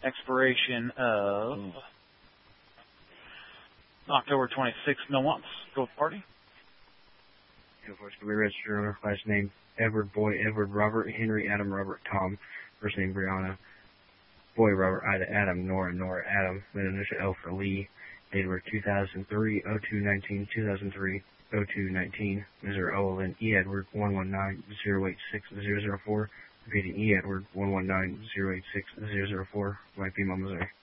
expiration of October 26th. No months. Go with party. First, we register under last name Edward, Boy, Edward, Robert, Henry, Adam, Robert, Tom. First name Brianna, Boy, Robert, Ida, Adam, Nora, Nora, Adam. Middle initial L for Lee. Date of birth 2003, 0219, 2003, 0219. Missouri OLN E Edward 119-086-004. Repeating E Edward 119-086-004. White female, Missouri.